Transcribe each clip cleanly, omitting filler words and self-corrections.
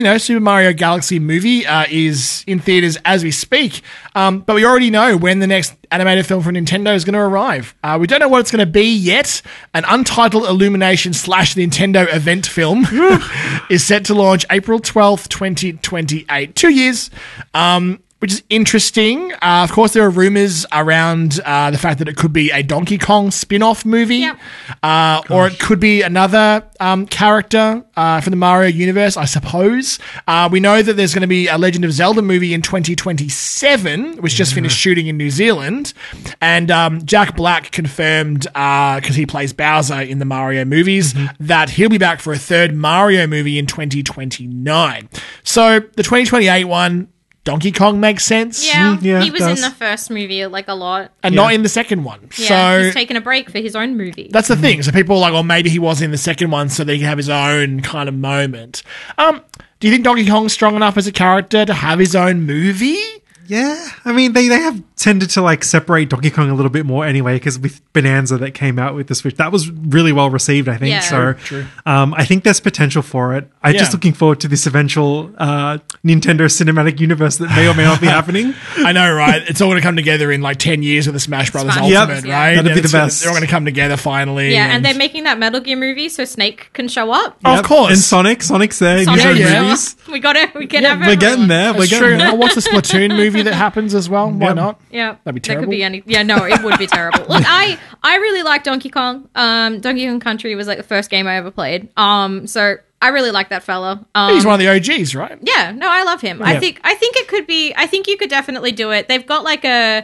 Super Mario Galaxy movie is in theaters as we speak, but we already know when the next animated film for Nintendo is going to arrive. We don't know what it's going to be yet. An untitled Illumination / Nintendo event film is set to launch April 12th, 2028. 2 years. Which is interesting. Of course, there are rumors around the fact that it could be a Donkey Kong spin-off movie, or it could be another character from the Mario universe, I suppose. We know that there's going to be a Legend of Zelda movie in 2027, which just finished shooting in New Zealand. And Jack Black confirmed, because he plays Bowser in the Mario movies, that he'll be back for a third Mario movie in 2029. So the 2028 one, Donkey Kong makes sense. Yeah, he was in the first movie a lot. And not in the second one. Yeah, so he's taking a break for his own movie. That's the thing. So people are like, well, maybe he was in the second one so that he can have his own kind of moment. Do you think Donkey Kong's strong enough as a character to have his own movie? Yeah, I mean, they have tended to separate Donkey Kong a little bit more anyway, because with Bonanza that came out with the Switch, that was really well received, I think. Yeah. So True. I think there's potential for it. I'm just looking forward to this eventual Nintendo cinematic universe that may or may not be happening. I know, right? It's all going to come together in 10 years with the Smash Brothers Ultimate, right? That'd be the best. They're all going to come together finally. Yeah, and they're making that Metal Gear movie so Snake can show up. Of course. And Sonic's there in his own movies. We can have We're everyone. getting there. That's true. I'll watch the Splatoon movie that happens as well. Why not? Yeah, That'd be That terrible. could be any. Yeah, no, it would be terrible. Look, I really like Donkey Kong. Donkey Kong Country was the first game I ever played. So I really like that fella. He's one of the OGs, right? Yeah, no, I love him. Yeah. I think it could be. I think you could definitely do it. They've got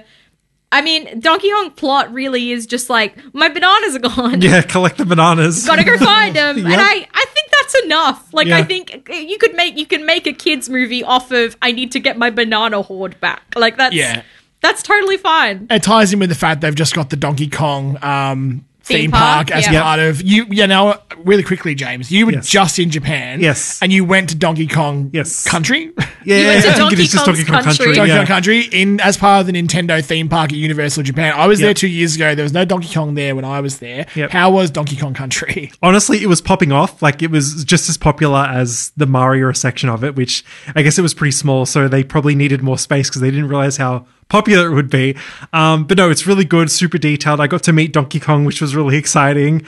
Donkey Kong plot really is just my bananas are gone. Yeah, collect the bananas. Gotta go find them. And I think that's enough. Yeah. I think you can make a kids movie off of I need to get my banana hoard back. That's totally fine. It ties in with the fact they've just got the Donkey Kong theme park as yeah. part of you. Yeah, now really quickly, James, you were just in Japan, and you went to Donkey Kong Country. Yeah, You went to I think it is just Donkey Donkey Kong Kong's Country. Donkey yeah. Kong Country as part of the Nintendo theme park at Universal Japan. I was there 2 years ago. There was no Donkey Kong there when I was there. Yep. How was Donkey Kong Country? Honestly, it was popping off. It was just as popular as the Mario section of it, which I guess it was pretty small, so they probably needed more space because they didn't realize how popular it would be. But no, it's really good, super detailed. I got to meet Donkey Kong, which was really exciting.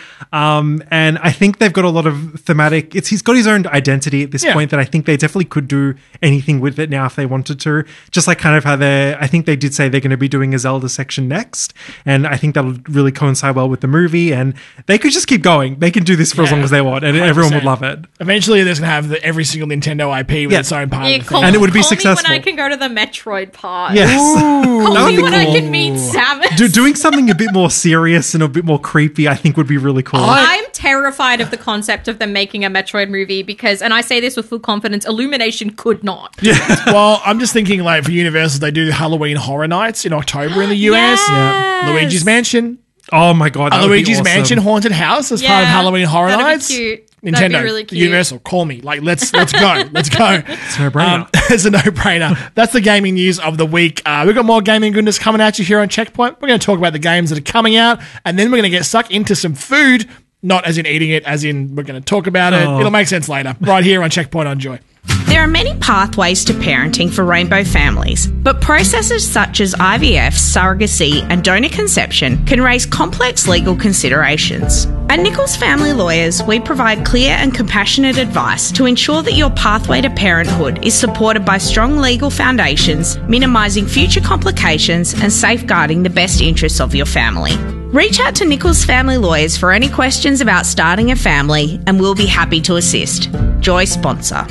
And I think they've got a lot of thematic... He's got his own identity at this point that I think they definitely could do anything with it now if they wanted to. Just kind of how I think they did say they're going to be doing a Zelda section next. And I think that'll really coincide well with the movie. And they could just keep going. They can do this for as long as they want. And 100%. Everyone would love it. Eventually, they're going to have every single Nintendo IP with its own part of the thing. And it would be call successful. Me when I can go to the Metroid park. Yes. Call me when I can meet Samus. Doing something a bit more serious and a bit more creepy, I think, would be really cool. I'm terrified of the concept of them making a Metroid movie because, and I say this with full confidence, Illumination could not. Yeah. Well, I'm just thinking for Universal, they do Halloween Horror Nights in October in the US. Yes. Luigi's Mansion. Oh my God. That Luigi's would be awesome. Mansion Haunted House as part of Halloween Horror that'd Nights. Be cute. Nintendo, That'd be really cute. Universal, call me. Let's go. Let's go. It's a no-brainer. It's a no-brainer. That's the gaming news of the week. We've got more gaming goodness coming at you here on Checkpoint. We're going to talk about the games that are coming out, and then we're going to get stuck into some food, not as in eating it, as in we're going to talk about it. It'll make sense later, right here on Checkpoint on Joy. There are many pathways to parenting for rainbow families, but processes such as IVF, surrogacy, and donor conception can raise complex legal considerations. At Nichols Family Lawyers, we provide clear and compassionate advice to ensure that your pathway to parenthood is supported by strong legal foundations, minimising future complications and safeguarding the best interests of your family. Reach out to Nichols Family Lawyers for any questions about starting a family, and we'll be happy to assist. Joy sponsor.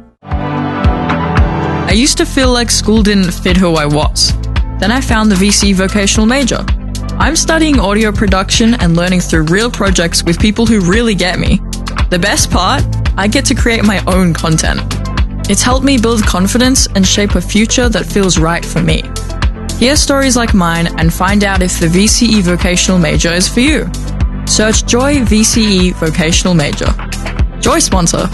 I used to feel like school didn't fit who I was. Then I found the VC vocational major. I'm studying audio production and learning through real projects with people who really get me. The best part? I get to create my own content. It's helped me build confidence and shape a future that feels right for me. Hear stories like mine and find out if the VCE vocational major is for you. Search Joy VCE vocational major. Joy sponsor.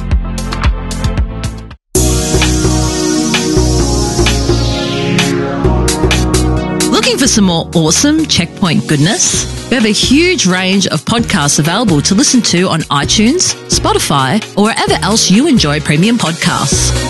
Looking for some more awesome Checkpoint goodness? We have a huge range of podcasts available to listen to on iTunes, Spotify, or wherever else you enjoy premium podcasts.